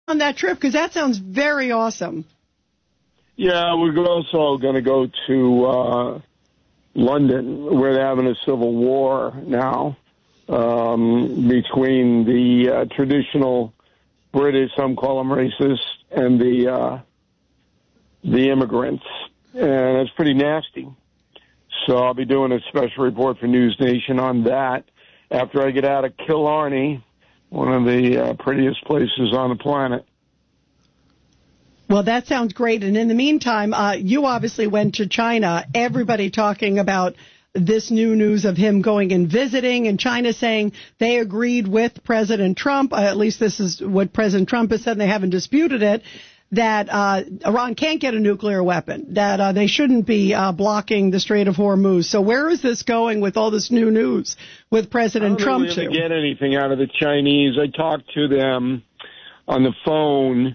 on that trip? Because that sounds very awesome. Yeah, we're also going to go to London, where they're having a civil war now between the traditional British, some call them racist, and the immigrants, and it's pretty nasty. So I'll be doing a special report for News Nation on that after I get out of Killarney, one of the prettiest places on the planet. Well, that sounds great. And in the meantime, you obviously went to China. Everybody talking about this new news of him going and visiting, and China saying they agreed with President Trump. At least this is what President Trump has said, and they haven't disputed it, that Iran can't get a nuclear weapon, that they shouldn't be blocking the Strait of Hormuz. So where is this going with all this new news with President Trump? I don't really get anything out of the Chinese. I talked to them on the phone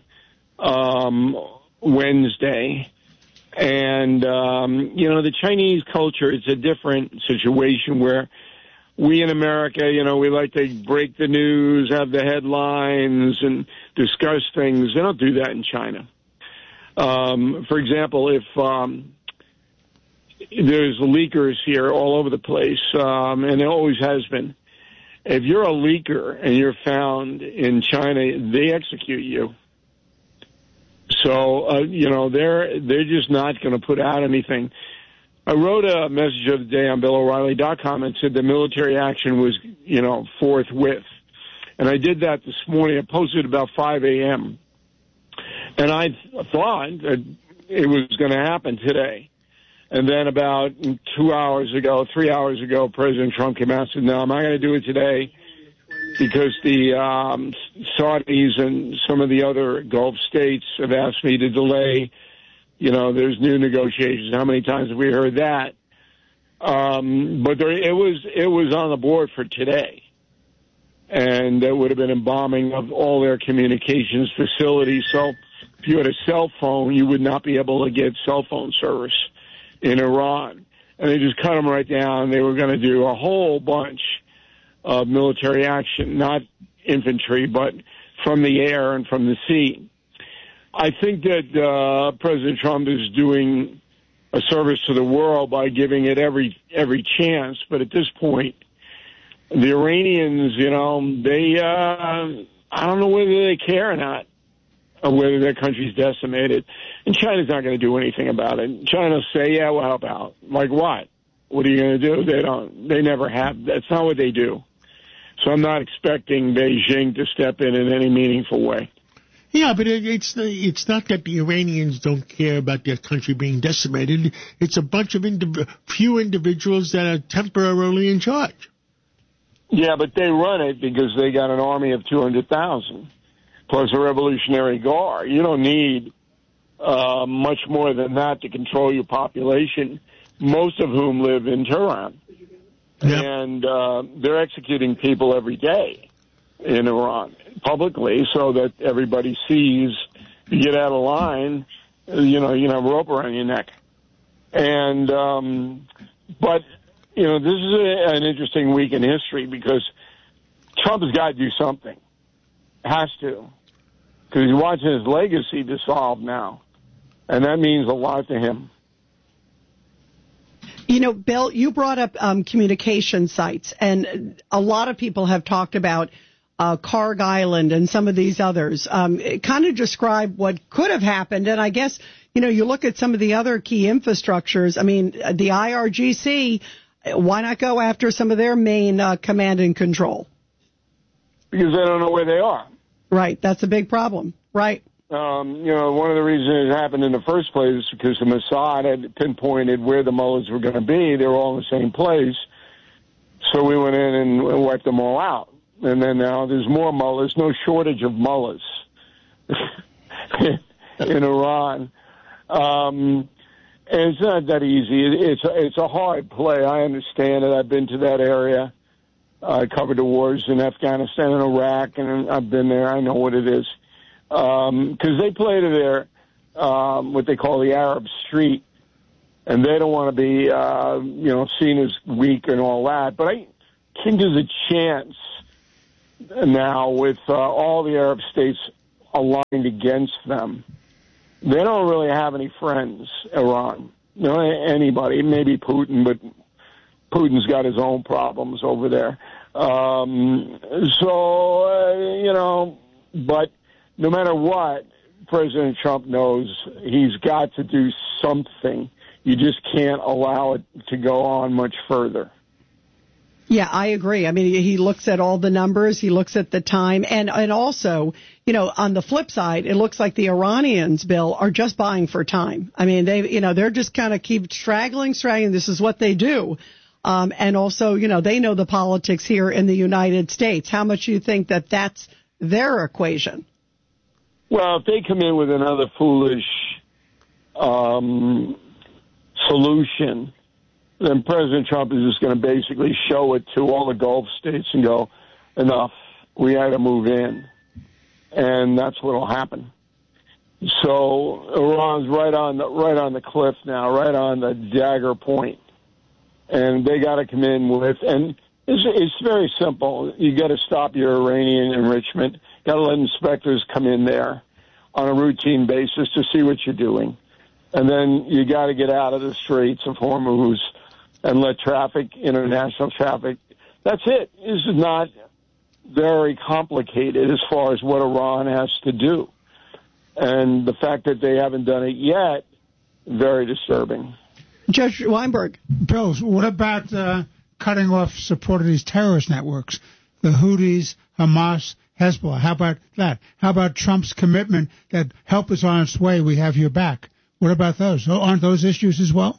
Wednesday. And, the Chinese culture, it's a different situation where we in America, we like to break the news, have the headlines, and discuss things. They don't do that in China. For example, if there's leakers here all over the place, and there always has been, if you're a leaker and you're found in China, they execute you. So, they're just not going to put out anything. I wrote a message of the day on BillO'Reilly.com and said the military action was, forthwith. And I did that this morning. I posted about 5 a.m. And I thought that it was going to happen today. And then about 3 hours ago, President Trump came out and said, no, I'm not going to do it today because the Saudis and some of the other Gulf states have asked me to delay. There's new negotiations. How many times have we heard that? But it was on the board for today. And there would have been a bombing of all their communications facilities. So if you had a cell phone, you would not be able to get cell phone service in Iran. And they just cut them right down. They were going to do a whole bunch of military action, not infantry, but from the air and from the sea. I think that President Trump is doing a service to the world by giving it every chance. But at this point, the Iranians, I don't know whether they care or not, or whether their country's decimated. And China's not going to do anything about it. China will say, yeah, we'll help out. Like what? What are you going to do? They never have. That's not what they do. So I'm not expecting Beijing to step in any meaningful way. Yeah, but it's not that the Iranians don't care about their country being decimated. It's a bunch of few individuals that are temporarily in charge. Yeah, but they run it because they got an army of 200,000 plus a Revolutionary Guard. You don't need much more than that to control your population, most of whom live in Tehran. Yep. And they're executing people every day in Iran publicly so that everybody sees you get out of line, you have a rope around your neck. And, but, this is an interesting week in history because Trump has got to do something. Has to. Because he's watching his legacy dissolve now. And that means a lot to him. Bill, you brought up communication sites, and a lot of people have talked about Karg Island and some of these others. Kind of describe what could have happened, and I guess, you look at some of the other key infrastructures. I mean, the IRGC, why not go after some of their main command and control? Because they don't know where they are. Right, that's a big problem, right. One of the reasons it happened in the first place is because the Mossad had pinpointed where the mullahs were going to be. They were all in the same place. So we went in and wiped them all out. And then now there's more mullahs, no shortage of mullahs in Iran. And it's not that easy. It's a hard play. I understand it. I've been to that area. I covered the wars in Afghanistan and Iraq, and I've been there. I know what it is. Because they play to their, what they call the Arab street, and they don't want to be, seen as weak and all that. But I think there's a chance now with all the Arab states aligned against them. They don't really have any friends, Iran. No, anybody, maybe Putin, but Putin's got his own problems over there. But no matter what, President Trump knows he's got to do something. You just can't allow it to go on much further. Yeah, I agree. I mean, he looks at all the numbers. He looks at the time. And also, on the flip side, it looks like the Iranians, Bill, are just buying for time. I mean, they're just kind of keep straggling. This is what they do. And also, they know the politics here in the United States. How much do you think that that's their equation? Well, if they come in with another foolish solution, then President Trump is just going to basically show it to all the Gulf states and go, enough, we had to move in. And that's what will happen. So Iran's right on the cliff now, right on the dagger point. And they got to come in with, and it's very simple. You got to stop your Iranian enrichment. Got to let inspectors come in there on a routine basis to see what you're doing. And then you got to get out of the Straits of Hormuz and let international traffic. That's it. This is not very complicated as far as what Iran has to do. And the fact that they haven't done it yet, very disturbing. Judge Weinberg. Bill, what about cutting off support of these terrorist networks, the Houthis, Hamas, Hezbollah? How about that? How about Trump's commitment that help is on its way, we have your back? What about those? Aren't those issues as well?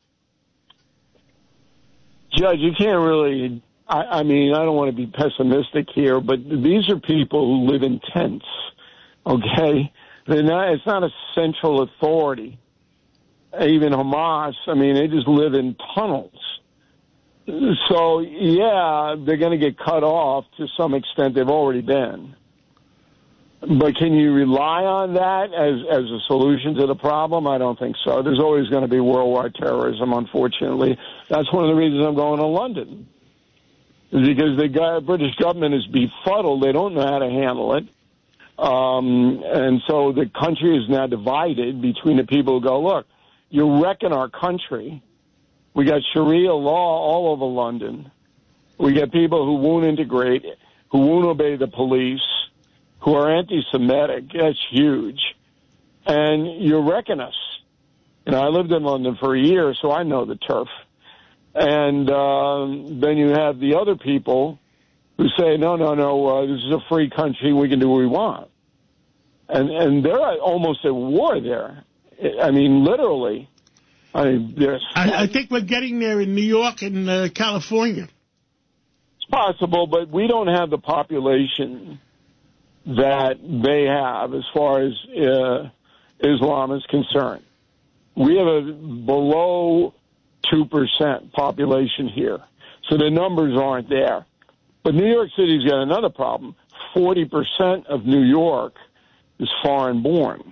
Judge, you can't really, I mean, I don't want to be pessimistic here, but these are people who live in tents, okay? It's not a central authority. Even Hamas, I mean, they just live in tunnels. So, yeah, they're going to get cut off to some extent. They've already been. But can you rely on that as a solution to the problem? I don't think so. There's always going to be worldwide terrorism, unfortunately. That's one of the reasons I'm going to London. Is because the British government is befuddled. They don't know how to handle it. And so the country is now divided between the people who go, look, you're wrecking our country. We got Sharia law all over London. We got people who won't integrate, who won't obey the police, who are anti-Semitic. That's huge. And you're wrecking us. I lived in London for a year, so I know the turf. And then you have the other people who say, no, this is a free country. We can do what we want. And they're almost at war there. I mean, literally. I think we're getting there in New York and California. It's possible, but we don't have the population that they have as far as Islam is concerned. We have a below 2% population here, so the numbers aren't there. But New York City's got another problem. 40% of New York is foreign-born.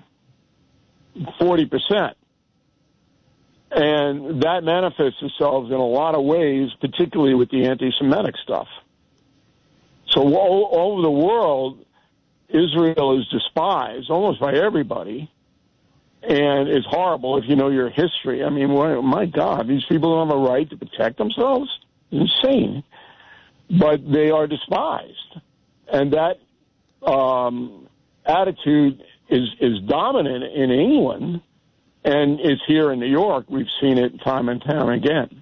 40%. And that manifests itself in a lot of ways, particularly with the anti-Semitic stuff. So all over the world, Israel is despised almost by everybody, and it's horrible if you know your history. I mean, my God, these people don't have a right to protect themselves? It's insane. But they are despised. And that attitude is dominant in England, and it's here in New York. We've seen it time and time again.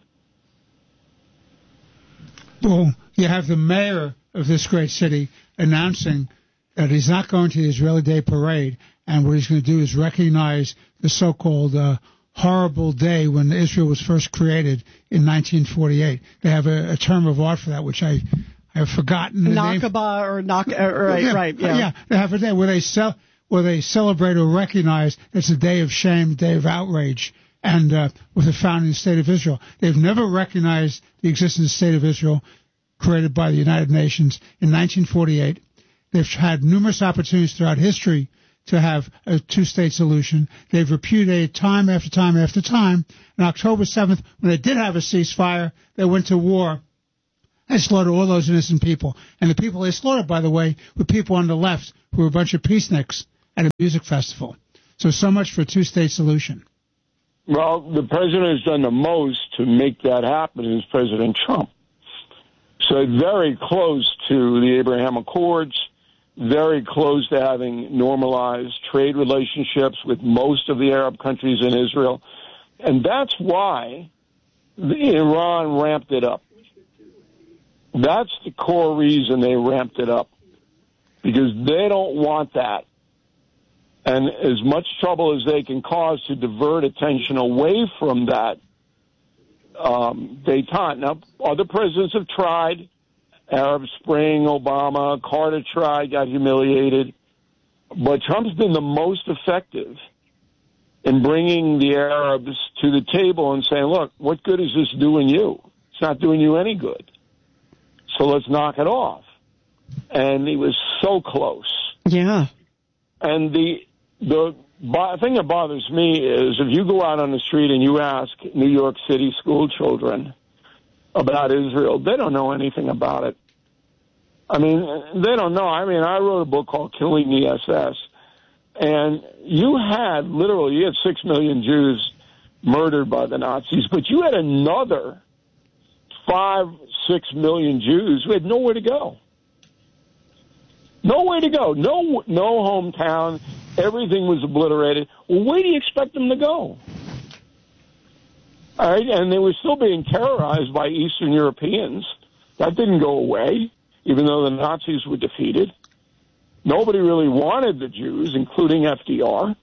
Well, you have the mayor of this great city announcing that he's not going to the Israeli Day Parade, and what he's going to do is recognize the so-called horrible day when Israel was first created in 1948. They have a term of art for that, which I have forgotten the name. Nakba or right. Yeah, they have a day where they celebrate or recognize it's a day of shame, a day of outrage, and with the founding state of Israel. They've never recognized the existence of the state of Israel created by the United Nations in 1948. They've had numerous opportunities throughout history to have a two-state solution. They've repudiated time after time after time. On October 7th, when they did have a ceasefire, they went to war and slaughtered all those innocent people. And the people they slaughtered, by the way, were people on the left who were a bunch of peaceniks. at a music festival. So much for a two-state solution. Well, the president has done the most to make that happen is President Trump. So very close to the Abraham Accords, very close to having normalized trade relationships with most of the Arab countries in Israel. And that's why Iran ramped it up. That's the core reason they ramped it up, because they don't want that. And as much trouble as they can cause to divert attention away from that détente. Now, other presidents have tried. Arab Spring, Obama, Carter tried, got humiliated. But Trump's been the most effective in bringing the Arabs to the table and saying, look, what good is this doing you? It's not doing you any good. So let's knock it off. And he was so close. Yeah. And the thing that bothers me is if you go out on the street and you ask New York City school children about Israel, they don't know anything about it. I mean, they don't know. I mean, I wrote a book called Killing the SS, and you had 6 million Jews murdered by the Nazis, but you had another 5-6 million Jews who had nowhere to go. Nowhere to go. No hometown. Everything was obliterated. Well, where do you expect them to go? All right, and they were still being terrorized by Eastern Europeans. That didn't go away, even though the Nazis were defeated. Nobody really wanted the Jews, including FDR.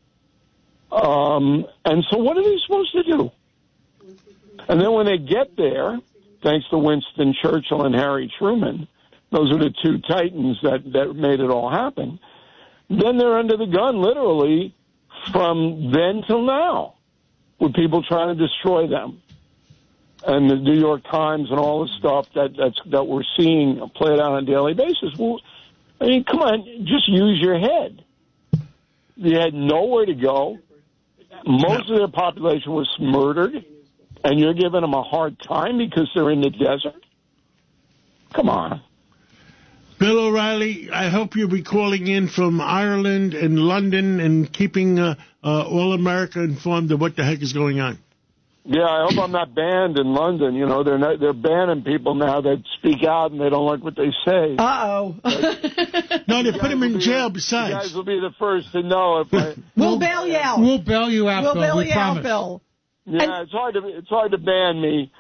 And so what are they supposed to do? And then when they get there, thanks to Winston Churchill and Harry Truman, those are the two titans that made it all happen, then they're under the gun, literally, from then till now, with people trying to destroy them. And the New York Times and all the stuff that we're seeing played out on a daily basis. Well, I mean, come on, just use your head. You had nowhere to go. Most of their population was murdered, and you're giving them a hard time because they're in the desert? Come on. Bill O'Reilly, I hope you'll be calling in from Ireland and London and keeping all America informed of what the heck is going on. Yeah, I hope I'm not banned in London. You know, they're banning people now that speak out and they don't like what they say. Uh-oh. No, they put them in jail besides. You guys will be the first to know if I... We'll bail you out. We'll bail you out, Bill. We'll bail you out, Bill. Yeah, it's hard to ban me.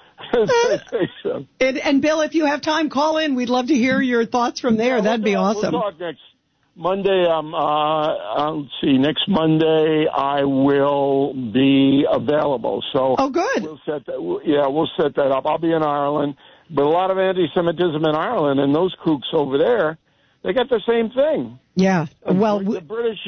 And Bill, if you have time, call in. We'd love to hear your thoughts from there. That'd be awesome. We'll talk next Monday. Let's see. Next Monday, I will be available. So good. We'll set that. Yeah, we'll set that up. I'll be in Ireland, but a lot of anti-Semitism in Ireland, and those kooks over there, they got the same thing. Yeah. Well, the British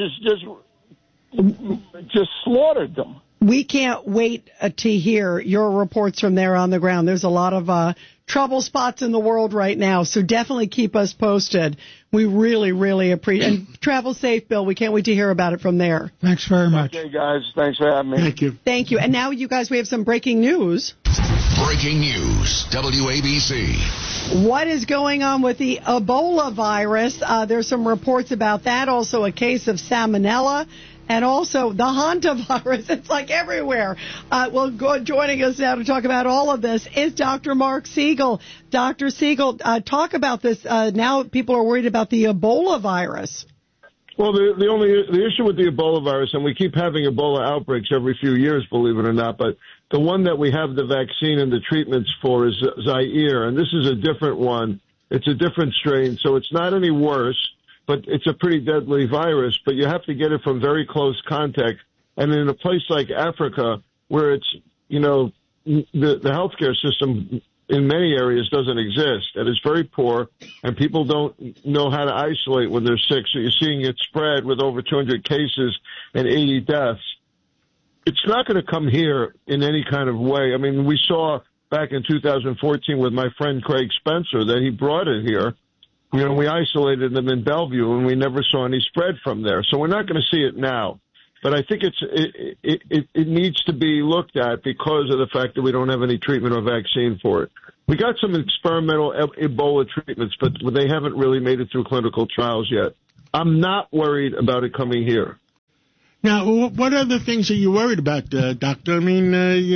just slaughtered them. We can't wait to hear your reports from there on the ground. There's a lot of trouble spots in the world right now, so definitely keep us posted. We really, really appreciate it. And travel safe, Bill. We can't wait to hear about it from there. Thanks very much. Okay, guys. Thanks for having me. Thank you. Thank you. And now, you guys, we have some breaking news. Breaking news, WABC. What is going on with the Ebola virus? There's some reports about that. Also, a case of salmonella. And also the hantavirus. It's like everywhere. Joining us now to talk about all of this is Dr. Mark Siegel. Dr. Siegel, talk about this. Now people are worried about the Ebola virus. Well, the issue with the Ebola virus, and we keep having Ebola outbreaks every few years, believe it or not, but the one that we have the vaccine and the treatments for is Zaire, and this is a different one. It's a different strain, so it's not any worse. But it's a pretty deadly virus, but you have to get it from very close contact. And in a place like Africa, where it's, the healthcare system in many areas doesn't exist, and it's very poor, and people don't know how to isolate when they're sick. So you're seeing it spread with over 200 cases and 80 deaths. It's not going to come here in any kind of way. I mean, we saw back in 2014 with my friend Craig Spencer that he brought it here. We isolated them in Bellevue, and we never saw any spread from there. So we're not going to see it now. But I think it needs to be looked at because of the fact that we don't have any treatment or vaccine for it. We got some experimental Ebola treatments, but they haven't really made it through clinical trials yet. I'm not worried about it coming here. Now, what other things are you worried about, Doctor? I mean,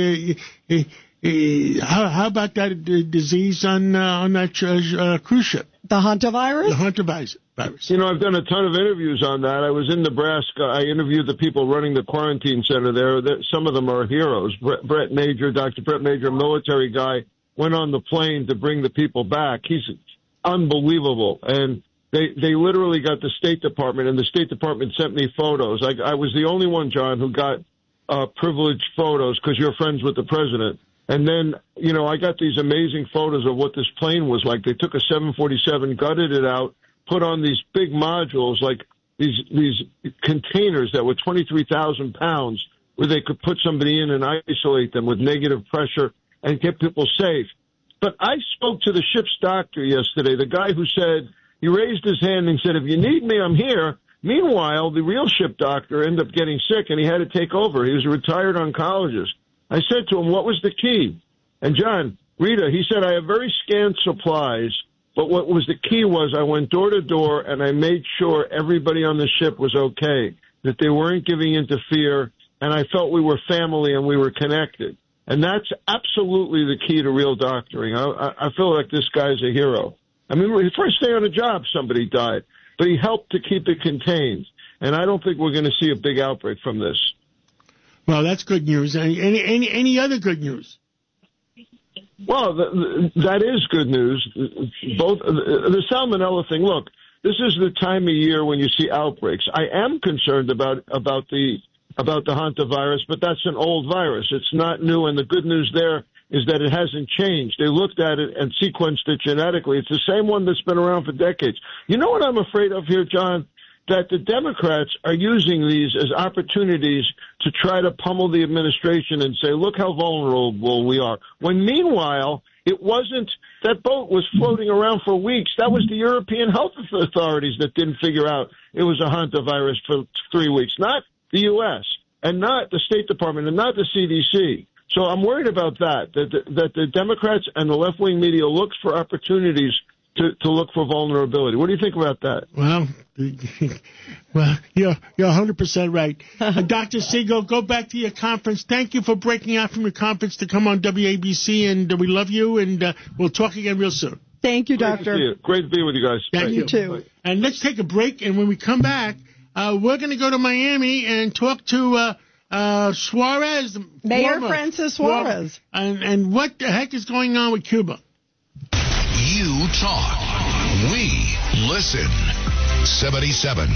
how about that disease on that cruise ship? The hantavirus? The hantavirus. You know, I've done a ton of interviews on that. I was in Nebraska. I interviewed the people running the quarantine center there. Some of them are heroes. Brett Major, Dr. Brett Major, a military guy, went on the plane to bring the people back. He's unbelievable. And they literally got the State Department, and the State Department sent me photos. I was the only one, John, who got privileged photos because you're friends with the president. And then, you know, I got these amazing photos of what this plane was like. They took a 747, gutted it out, put on these big modules, like these containers that were 23,000 pounds, where they could put somebody in and isolate them with negative pressure and get people safe. But I spoke to the ship's doctor yesterday, the guy who said, he raised his hand and said, if you need me, I'm here. Meanwhile, the real ship doctor ended up getting sick, and he had to take over. He was a retired oncologist. I said to him, what was the key? And John, Rita, he said, I have very scant supplies, but what was the key was I went door to door and I made sure everybody on the ship was okay, that they weren't giving into fear, and I felt we were family and we were connected. And that's absolutely the key to real doctoring. I feel like this guy's a hero. I mean, his first day on the job, somebody died, but he helped to keep it contained. And I don't think we're going to see a big outbreak from this. Well, that's good news. Any other good news? Well, that is good news. Both the salmonella thing. Look, this is the time of year when you see outbreaks. I am concerned about the hantavirus, but that's an old virus. It's not new, and the good news there is that it hasn't changed. They looked at it and sequenced it genetically. It's the same one that's been around for decades. You know what I'm afraid of here, John? That the Democrats are using these as opportunities to try to pummel the administration and say, look how vulnerable we are. When meanwhile, it wasn't, that boat was floating around for weeks. That was the European health authorities that didn't figure out it was a hantavirus for 3 weeks, not the U.S. and not the State Department and not the CDC. So I'm worried about that the Democrats and the left-wing media looks for opportunities to look for vulnerability. What do you think about that? Well, you're 100% right. Dr. Siegel, go back to your conference. Thank you for breaking out from your conference to come on WABC, and we love you, and we'll talk again real soon. Thank you, Doctor. Great to be with you guys. Thank you. You too. And let's take a break, and when we come back, we're going to go to Miami and talk to Suarez. Mayor Francis Suarez. And what the heck is going on with Cuba? You talk. We listen. 77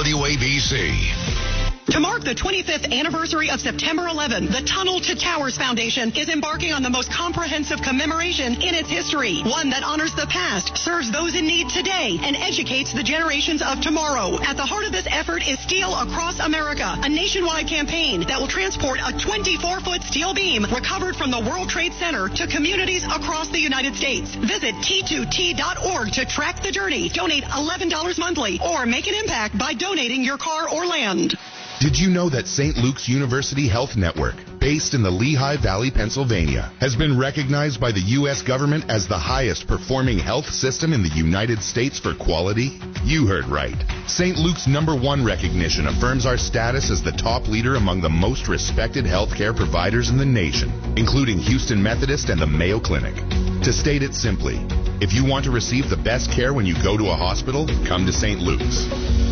WABC. To mark the 25th anniversary of September 11, the Tunnel to Towers Foundation is embarking on the most comprehensive commemoration in its history. One that honors the past, serves those in need today, and educates the generations of tomorrow. At the heart of this effort is Steel Across America, a nationwide campaign that will transport a 24-foot steel beam recovered from the World Trade Center to communities across the United States. Visit T2T.org to track the journey. Donate $11 monthly or make an impact by donating your car or land. Did you know that St. Luke's University Health Network, based in the Lehigh Valley, Pennsylvania, has been recognized by the U.S. government as the highest performing health system in the United States for quality? You heard right. St. Luke's #1 recognition affirms our status as the top leader among the most respected healthcare providers in the nation, including Houston Methodist and the Mayo Clinic. To state it simply, if you want to receive the best care when you go to a hospital, come to St. Luke's.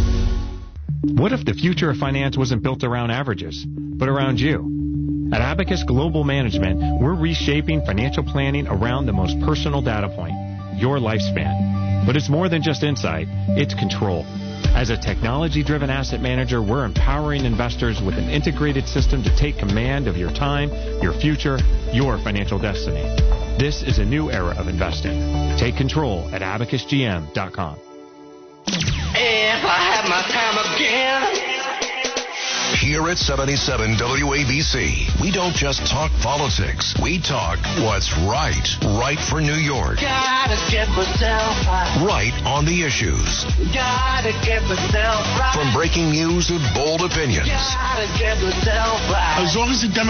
What if the future of finance wasn't built around averages, but around you? At Abacus Global Management, we're reshaping financial planning around the most personal data point, your lifespan. But it's more than just insight, it's control. As a technology-driven asset manager, we're empowering investors with an integrated system to take command of your time, your future, your financial destiny. This is a new era of investing. Take control at abacusgm.com. If I had my time again. Here at 77 WABC, we don't just talk politics. We talk what's right. Right for New York. Gotta get myself right. Right on the issues. Gotta get myself right. From breaking news to bold opinions. Gotta get myself right. As long as the